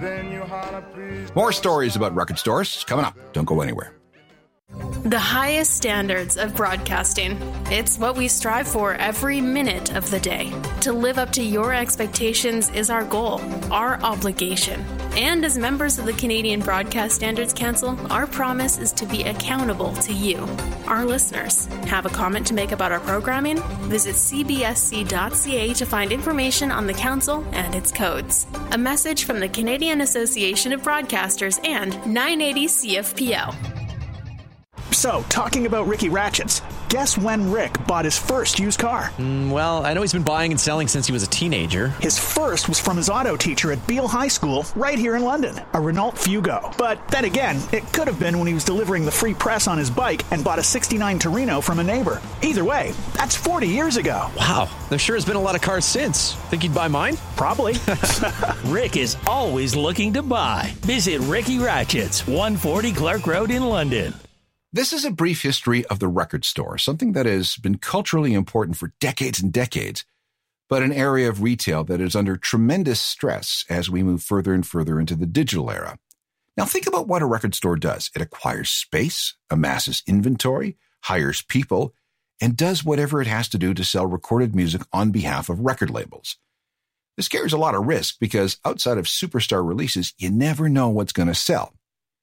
More stories about record stores coming up. Don't go anywhere. The highest standards of broadcasting. It's what we strive for every minute of the day. To live up to your expectations is our goal, our obligation. And as members of the Canadian Broadcast Standards Council, our promise is to be accountable to you, our listeners. Have a comment to make about our programming? Visit cbsc.ca to find information on the council and its codes. A message from the Canadian Association of Broadcasters and 980 CFPL. So, talking about Ricky Ratchets, guess when Rick bought his first used car? Well, I know he's been buying and selling since he was a teenager. His first was from his auto teacher at Beale High School, right here in London, a Renault Fugo. But then again, it could have been when he was delivering the free press on his bike and bought a '69 Torino from a neighbor. Either way, that's 40 years ago. Wow, there sure has been a lot of cars since. Think he'd buy mine? Probably. Rick is always looking to buy. Visit Ricky Ratchets, 140 Clark Road in London. This is a brief history of the record store, something that has been culturally important for decades and decades, but an area of retail that is under tremendous stress as we move further and further into the digital era. Now think about what a record store does. It acquires space, amasses inventory, hires people, and does whatever it has to do to sell recorded music on behalf of record labels. This carries a lot of risk because outside of superstar releases, you never know what's going to sell.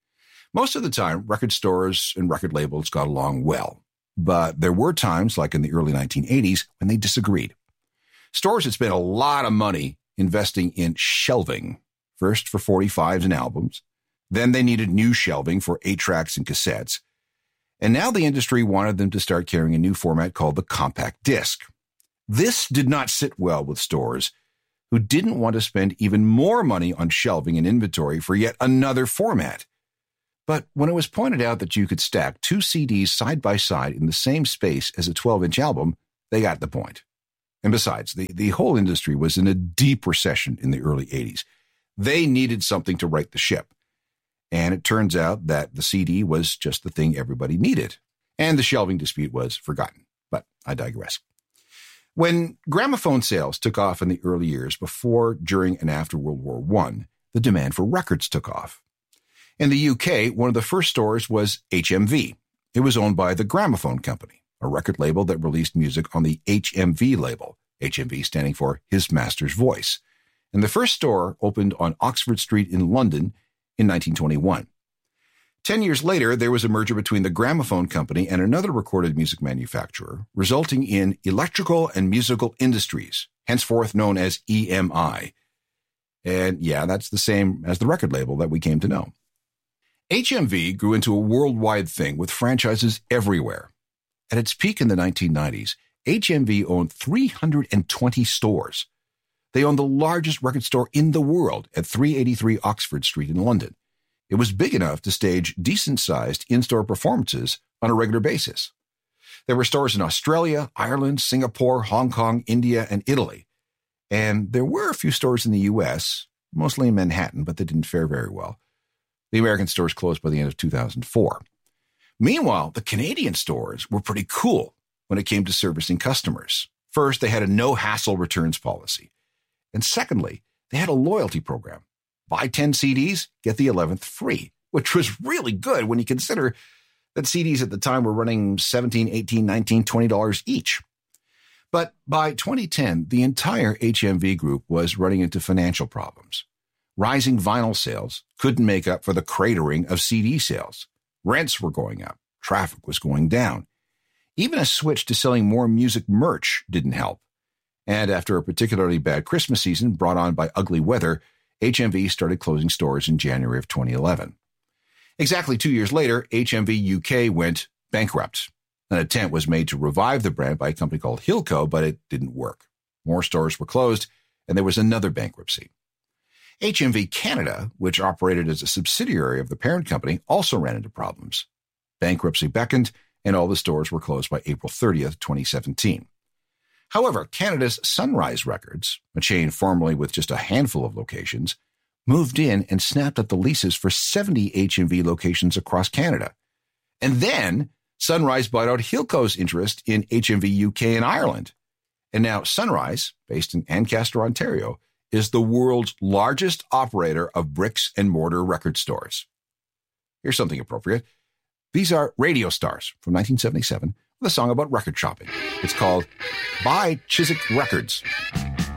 Most of the time, record stores and record labels got along well, but there were times, like in the early 1980s, when they disagreed. Stores had spent a lot of money investing in shelving, first for 45s and albums, then they needed new shelving for 8-tracks and cassettes, and now the industry wanted them to start carrying a new format called the compact disc. This did not sit well with stores who didn't want to spend even more money on shelving and inventory for yet another format. But when it was pointed out that you could stack 2 CDs side by side in the same space as a 12-inch album, they got the point. And besides, the whole industry was in a deep recession in the early 80s. They needed something to right the ship. And it turns out that the CD was just the thing everybody needed. And the shelving dispute was forgotten. But I digress. When gramophone sales took off in the early years before, during, and after World War I, the demand for records took off. In the UK, one of the first stores was HMV. It was owned by the Gramophone Company, a record label that released music on the HMV label, HMV standing for His Master's Voice. And the first store opened on Oxford Street in London in 1921. 10 years later, there was a merger between the Gramophone Company and another recorded music manufacturer, resulting in Electrical and Musical Industries, henceforth known as EMI. And yeah, that's the same as the record label that we came to know. HMV grew into a worldwide thing with franchises everywhere. At its peak in the 1990s, HMV owned 320 stores. They owned the largest record store in the world at 383 Oxford Street in London. It was big enough to stage decent-sized in-store performances on a regular basis. There were stores in Australia, Ireland, Singapore, Hong Kong, India, and Italy. And there were a few stores in the U.S., mostly in Manhattan, but they didn't fare very well. The American stores closed by the end of 2004. Meanwhile, the Canadian stores were pretty cool when it came to servicing customers. First, they had a no-hassle returns policy. And secondly, they had a loyalty program. Buy 10 CDs, get the 11th free, which was really good when you consider that CDs at the time were running $17, $18, $19, $20 each. But by 2010, the entire HMV group was running into financial problems. Rising vinyl sales couldn't make up for the cratering of CD sales. Rents were going up. Traffic was going down. Even a switch to selling more music merch didn't help. And after a particularly bad Christmas season brought on by ugly weather, HMV started closing stores in January of 2011. Exactly 2 years later, HMV UK went bankrupt. An attempt was made to revive the brand by a company called Hilco, but it didn't work. More stores were closed, and there was another bankruptcy. HMV Canada, which operated as a subsidiary of the parent company, also ran into problems. Bankruptcy beckoned, and all the stores were closed by April 30th, 2017. However, Canada's Sunrise Records, a chain formerly with just a handful of locations, moved in and snapped up the leases for 70 HMV locations across Canada. And then Sunrise bought out Hilco's interest in HMV UK and Ireland. And now Sunrise, based in Ancaster, Ontario, is the world's largest operator of bricks and mortar record stores. Here's something appropriate. These are Radio Stars from 1977 with a song about record shopping. It's called Buy Chiswick Records.